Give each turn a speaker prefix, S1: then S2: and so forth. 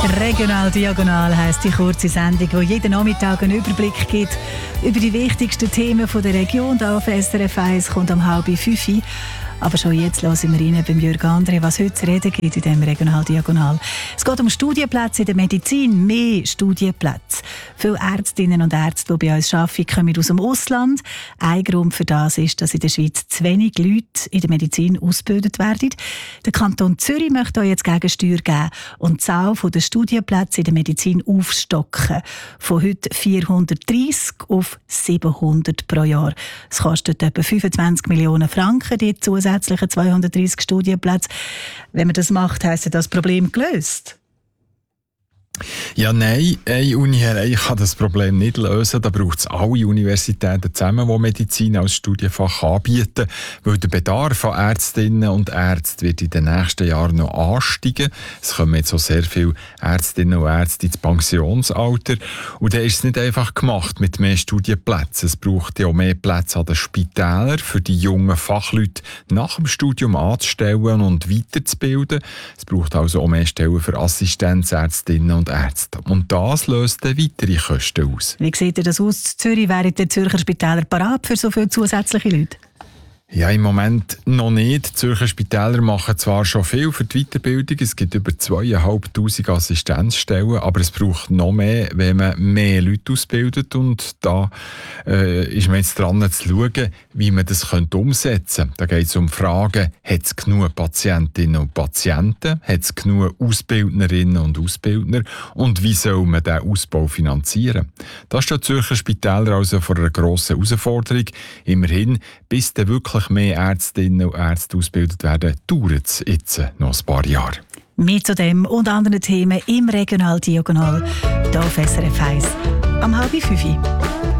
S1: Regional Diagonal heisst die kurze Sendung, die jeden Nachmittag einen Überblick gibt über die wichtigsten Themen der Region. Hier auf SRF 1 kommt um 4:30. Aber schon jetzt hören wir rein beim Jürg André, was heute zu reden gibt in diesem Regional Diagonal. Es geht um Studienplätze in der Medizin, mehr Studienplätze. Viele Ärztinnen und Ärzte, die bei uns arbeiten, kommen aus dem Ausland. Ein Grund für das ist, dass in der Schweiz zu wenig Leute in der Medizin ausgebildet werden. Der Kanton Zürich möchte hier jetzt Gegensteuer geben und die Zahl der Studienplätze in der Medizin aufstocken. Von heute 430 auf 700 pro Jahr. Es kostet etwa 25 Millionen Franken, die zusätzlichen 230 Studienplätze. Wenn man das macht, heisst das Problem gelöst?
S2: Ja, nein, eine Uni allein kann das Problem nicht lösen. Da braucht es alle Universitäten zusammen, die Medizin als Studienfach anbieten. Weil der Bedarf an Ärztinnen und Ärzten wird in den nächsten Jahren noch ansteigen. Es kommen jetzt so sehr viele Ärztinnen und Ärzte ins Pensionsalter. Und dann ist es nicht einfach gemacht mit mehr Studienplätzen. Es braucht ja auch mehr Plätze an den Spitälern, für die jungen Fachleute nach dem Studium anzustellen und weiterzubilden. Es braucht also auch mehr Stellen für Assistenzärztinnen und Ärzte. Und das löst dann weitere Kosten aus.
S1: Wie sieht das aus in Zürich? Wären die Zürcher Spitäler parat für so viele zusätzliche Leute?
S2: Ja, im Moment noch nicht. Die Zürcher Spitäler machen zwar schon viel für die Weiterbildung, es gibt über 2'500 Assistenzstellen, aber es braucht noch mehr, wenn man mehr Leute ausbildet. Und da ist man jetzt dran zu schauen, wie man das umsetzen könnte. Da geht es um Fragen, hat es genug Patientinnen und Patienten, hat es genug Ausbildnerinnen und Ausbildner und wie soll man diesen Ausbau finanzieren? Da steht die Zürcher Spitäler also vor einer grossen Herausforderung. Immerhin, bis dann wirklich mehr Ärztinnen und Ärzte ausgebildet werden, dauert es jetzt noch ein paar Jahre.
S1: Mehr zu dem und anderen Themen im Regional Diagonal hier auf SRF 1 am 4:30.